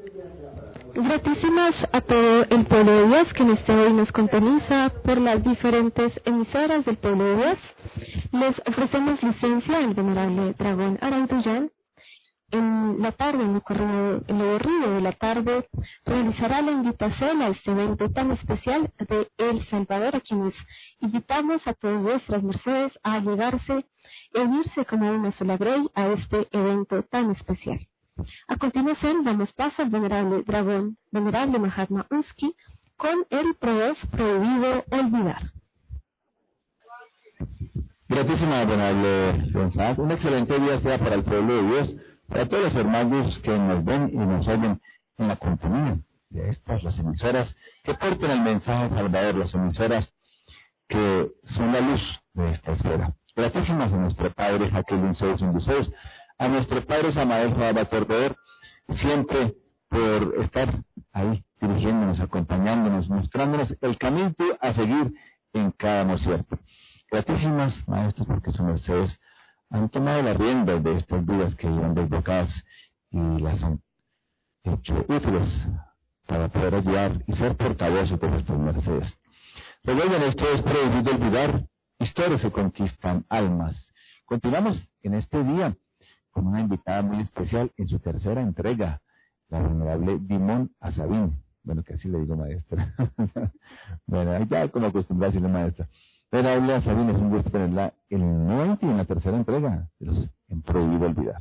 Gratísimas a todo el pueblo de Dios que en este hoy nos conteniza por las diferentes emisoras del pueblo de Dios. Les ofrecemos licencia al venerable dragón Arayduyan. En la tarde, en lo corrido de la tarde, realizará la invitación a este evento tan especial de El Salvador, a quienes invitamos a todas vuestras mercedes a llegarse y unirse como una sola grey a este evento tan especial. A continuación, damos paso al venerable dragón, venerable Mahatma Uski, con el prohibido olvidar. Gratísima, venerable González. Un excelente día sea para el pueblo de Dios, para todos los hermanos que nos ven y nos oyen en la continuidad de estas, las emisoras que portan el mensaje salvador, las emisoras que son la luz de esta esfera. Gratísimas a nuestro Padre Jacqueline Zeus Induceus, a nuestro Padre Samael Joabatorber, siempre por estar ahí dirigiéndonos, acompañándonos, mostrándonos el camino a seguir en cada desierto. Gratísimas maestros porque sus mercedes han tomado la rienda de estas vidas que llevan desbocadas y las han hecho útiles para poder ayudar y ser portavoces de nuestras mercedes. Recuerden, esto es prohibido olvidar, historias que conquistan almas. Continuamos en este día con una invitada muy especial en su tercera entrega, la venerable Dimon Asabin. Bueno, que así le digo maestra. Bueno, ya como acostumbrada a decirle maestra. Venerable Asabin, es un gusto tenerla nuevamente en la tercera entrega de los en Prohibido Olvidar.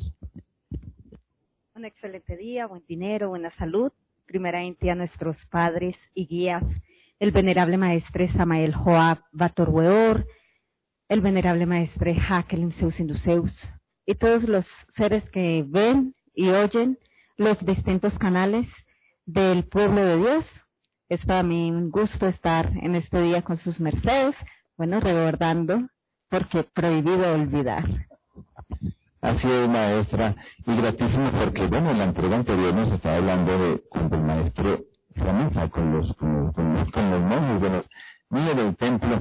Un excelente día, buen dinero, buena salud. Primeramente a nuestros padres y guías, el venerable maestre Samael Joab Batorweor, el venerable maestre Jacqueline Zeus Induceus, y todos los seres que ven y oyen los distintos canales del pueblo de Dios. Es para mí un gusto estar en este día con sus mercedes, bueno, recordando, porque prohibido olvidar. Así es, maestra, y gratísimo porque, bueno, en la entrega anterior nos estaba hablando de cuando el maestro fue a misa con los monjes, de los niños del templo,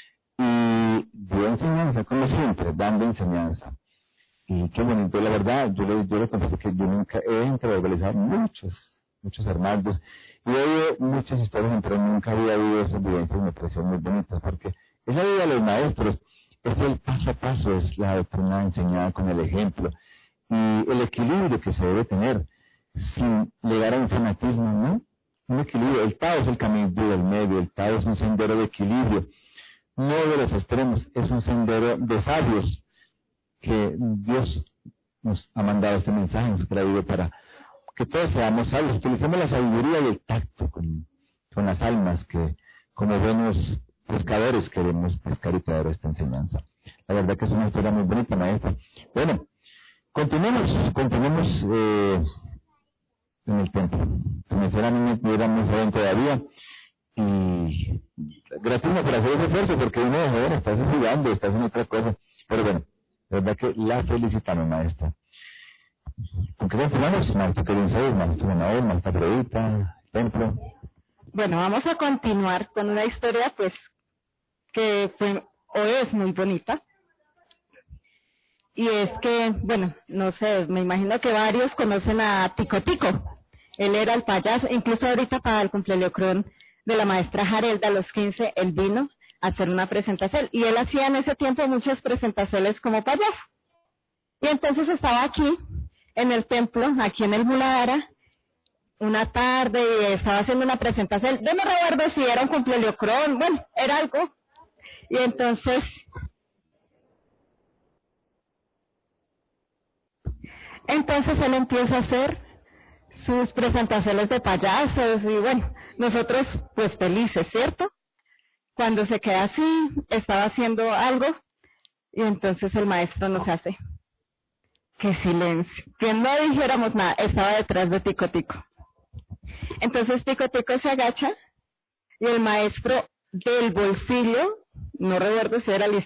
y dio enseñanza, como siempre, dando enseñanza. Y qué bonito, la verdad, yo le confieso que yo nunca he entrevistado muchos hermanos, y he oído muchas historias, pero nunca había oído esas vivencias, me parecieron muy bonitas, porque es la vida de los maestros, es el paso a paso, es la doctrina enseñada con el ejemplo, y el equilibrio que se debe tener, sin llegar a un fanatismo, ¿no? Un equilibrio, el Tao es el camino del medio, el Tao es un sendero de equilibrio, no de los extremos, es un sendero de sabios, que Dios nos ha mandado este mensaje, nos ha traído para que todos seamos sabios, utilicemos la sabiduría y el tacto con las almas que como buenos pescadores queremos pescar y traer esta enseñanza. La verdad que es una historia muy bonita, maestra. Bueno, continuemos en el templo. Si me hicieran era muy joven todavía y gratísimo por hacer ese esfuerzo porque uno de joven está jugando, está haciendo otra cosa, pero bueno, la verdad que la felicitamos, maestra. ¿Con qué continuamos? Maestro Kevin Zeus, maestro Samael, maestra Fredita, templo. Bueno, vamos a continuar con una historia, pues, que fue o es muy bonita. Y es que, bueno, no sé, me imagino que varios conocen a Tico Tico. Él era el payaso, incluso ahorita para el cumpleaños de la maestra Jarelda, a los 15, él vino a hacer una presentación. Y él hacía en ese tiempo muchas presentaciones como payaso. Y entonces estaba aquí, en el templo, aquí en el Muladhara, una tarde, y estaba haciendo una presentación. Yo no recuerdo si era un cumpleaños, bueno, era algo. Y entonces él empieza a hacer sus presentaciones de payasos y bueno, nosotros pues felices, ¿cierto? Cuando se queda así, estaba haciendo algo y entonces el maestro nos hace ¡qué silencio! Que no dijéramos nada, estaba detrás de Tico Tico. Entonces Tico Tico se agacha y el maestro del bolsillo, no recuerdo si era